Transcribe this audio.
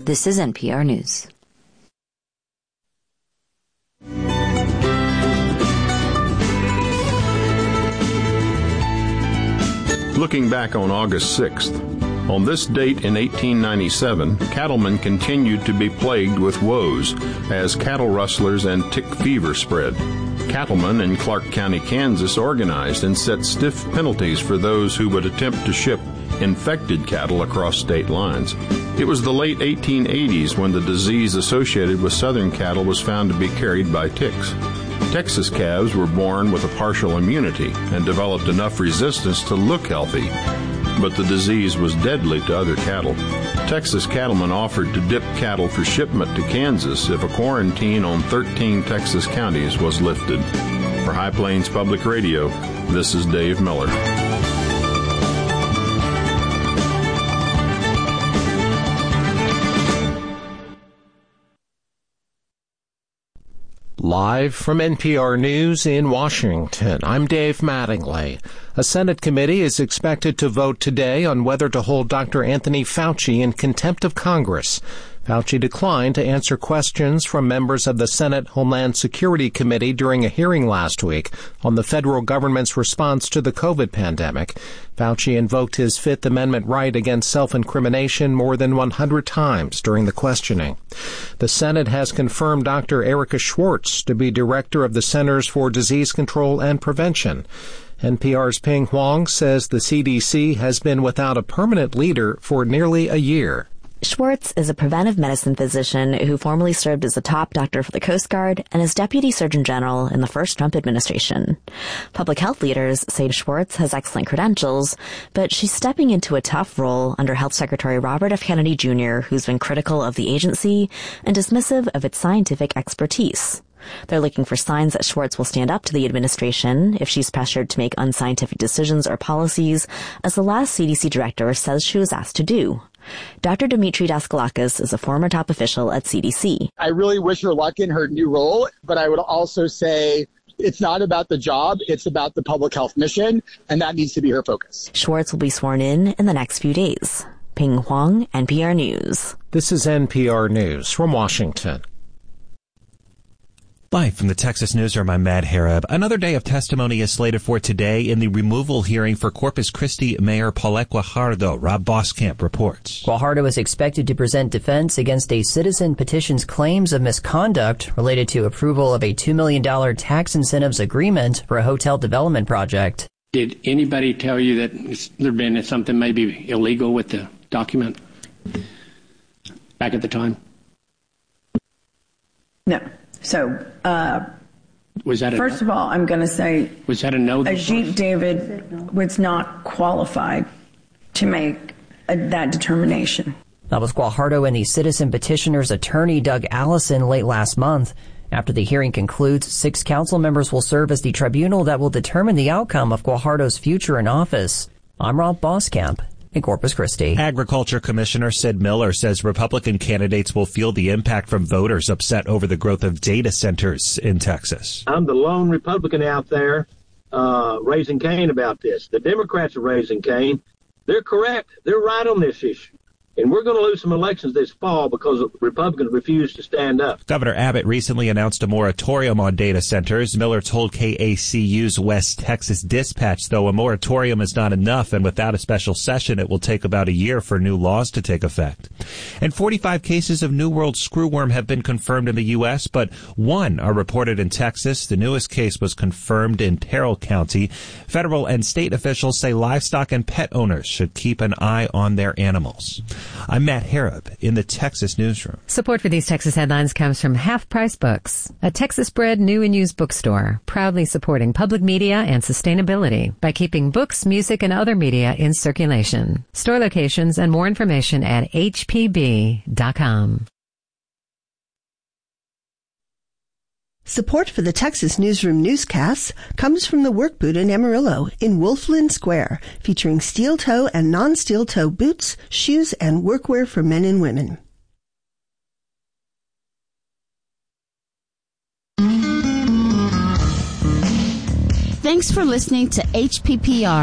This is NPR News. Looking back on August 6th, on this date in 1897, cattlemen continued to be plagued with woes as cattle rustlers and tick fever spread. Cattlemen in Clark County, Kansas organized and set stiff penalties for those who would attempt to ship infected cattle across state lines. It was the late 1880s when the disease associated with southern cattle was found to be carried by ticks. Texas calves were born with a partial immunity and developed enough resistance to look healthy, but the disease was deadly to other cattle. Texas cattlemen offered to dip cattle for shipment to Kansas if a quarantine on 13 Texas counties was lifted. For High Plains Public Radio, this is Dave Miller. Live from NPR News in Washington, I'm Dave Mattingly. A Senate committee is expected to vote today on whether to hold Dr. Anthony Fauci in contempt of Congress. Fauci declined to answer questions from members of the Senate Homeland Security Committee during a hearing last week on the federal government's response to the COVID pandemic. Fauci invoked his Fifth Amendment right against self-incrimination more than 100 times during the questioning. The Senate has confirmed Dr. Erica Schwartz to be director of the Centers for Disease Control and Prevention. NPR's Ping Huang says the CDC has been without a permanent leader for nearly a year. Schwartz is a preventive medicine physician who formerly served as a top doctor for the Coast Guard and as Deputy Surgeon General in the first Trump administration. Public health leaders say Schwartz has excellent credentials, but she's stepping into a tough role under Health Secretary Robert F. Kennedy Jr., who's been critical of the agency and dismissive of its scientific expertise. They're looking for signs that Schwartz will stand up to the administration if she's pressured to make unscientific decisions or policies, as the last CDC director says she was asked to do. Dr. Dimitri Daskalakis is a former top official at CDC. I really wish her luck in her new role, but I would also say it's not about the job, it's about the public health mission, and that needs to be her focus. Schwartz will be sworn in the next few days. Ping Huang, NPR News. This is NPR News from Washington. Live from the Texas Newsroom, I'm Matt Harab. Another day of testimony is slated for today in the removal hearing for Corpus Christi Mayor Paulette Guajardo. Rob Boskamp reports. Guajardo is expected to present defense against a citizen petition's claims of misconduct related to approval of a $2 million tax incentives agreement for a hotel development project. Did anybody tell you that there'd been something maybe illegal with the document back at the time? No. So, was that first of all, I'm going to say, was that a no? Ajit David was not qualified to make that determination. That was Guajardo and the citizen petitioner's attorney, Doug Allison, late last month. After the hearing concludes, 6 council members will serve as the tribunal that will determine the outcome of Guajardo's future in office. I'm Rob Boskamp in Corpus Christi. Agriculture Commissioner Sid Miller says Republican candidates will feel the impact from voters upset over the growth of data centers in Texas. I'm the lone Republican out there raising Cain about this. The Democrats are raising Cain. They're correct. They're right on this issue. And we're going to lose some elections this fall because Republicans refuse to stand up. Governor Abbott recently announced a moratorium on data centers. Miller told KACU's West Texas Dispatch, though, a moratorium is not enough, and without a special session, it will take about a year for new laws to take effect. And 45 cases of New World screwworm have been confirmed in the U.S., but 1 are reported in Texas. The newest case was confirmed in Terrell County. Federal and state officials say livestock and pet owners should keep an eye on their animals. I'm Matt Harab in the Texas Newsroom. Support for these Texas headlines comes from Half Price Books, a Texas-bred new and used bookstore, proudly supporting public media and sustainability by keeping books, music, and other media in circulation. Store locations and more information at hpb.com. Support for the Texas Newsroom newscasts comes from the Work Boot in Amarillo in Wolfland Square, featuring steel toe and non-steel toe boots, shoes, and workwear for men and women. Thanks for listening to HPPR.